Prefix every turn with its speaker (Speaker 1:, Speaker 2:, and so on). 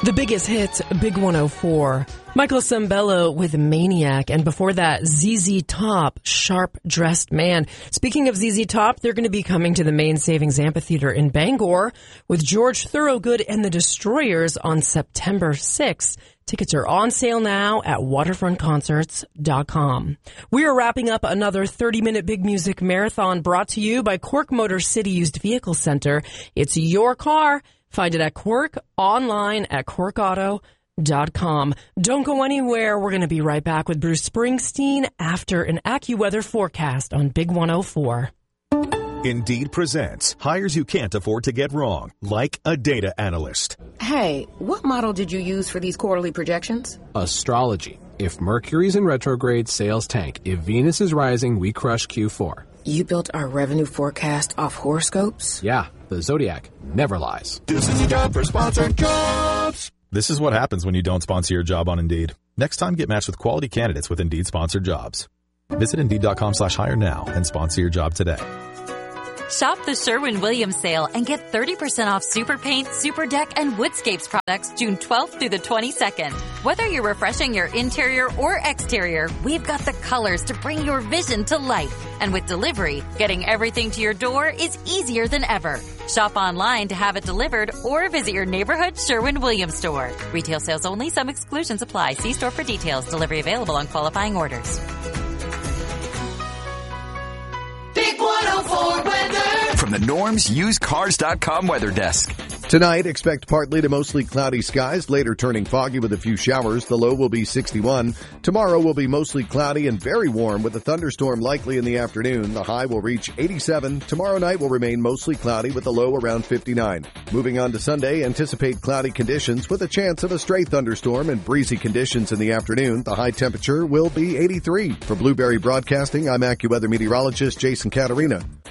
Speaker 1: The biggest hits, Big 104. Michael Sembello with Maniac, and before that, ZZ Top, Sharp Dressed Man. Speaking of ZZ Top, they're going to be coming to the Main Savings Amphitheater in Bangor with George Thorogood and the Destroyers on September 6th. Tickets are on sale now at waterfrontconcerts.com. We are wrapping up another 30-minute big music marathon brought to you by Quirk Motor City Used Vehicle Center. It's your car. Find it at Quirk, online at quirkauto.com. Don't go anywhere. We're going to be right back with Bruce Springsteen after an AccuWeather forecast on Big 104.
Speaker 2: Indeed presents hires you can't afford to get wrong, like a data analyst.
Speaker 3: Hey, what model did you use for these quarterly projections?
Speaker 4: Astrology. If Mercury's in retrograde, sales tank. If Venus is rising, we crush Q4.
Speaker 3: You built our revenue forecast off horoscopes?
Speaker 4: Yeah, the Zodiac never lies.
Speaker 5: This is a job for sponsored jobs.
Speaker 2: This is what happens when you don't sponsor your job on Indeed. Next time, get matched with quality candidates with Indeed sponsored jobs. Visit Indeed.com/hire now and sponsor your job today.
Speaker 6: Shop the Sherwin-Williams sale and get 30% off Super Paint, Super Deck, and Woodscapes products June 12th through the 22nd. Whether you're refreshing your interior or exterior, we've got the colors to bring your vision to life. And with delivery, getting everything to your door is easier than ever. Shop online to have it delivered or visit your neighborhood Sherwin-Williams store. Retail sales only. Some exclusions apply. See store for details. Delivery available on qualifying orders.
Speaker 5: Big 104 weather. From the Norm's UsedCars.com weather desk.
Speaker 7: Tonight, expect partly to mostly cloudy skies, later turning foggy with a few showers. The low will be 61. Tomorrow will be mostly cloudy and very warm with a thunderstorm likely in the afternoon. The high will reach 87. Tomorrow night will remain mostly cloudy with the low around 59. Moving on to Sunday, anticipate cloudy conditions with a chance of a stray thunderstorm and breezy conditions in the afternoon. The high temperature will be 83. For Blueberry Broadcasting, I'm AccuWeather meteorologist Jason Caterina.